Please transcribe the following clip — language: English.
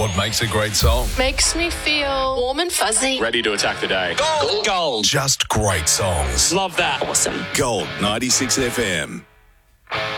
What makes a great song? Makes me feel warm and fuzzy. Ready to attack the day. Gold. Just great songs. Love that. Awesome. Gold 96 FM.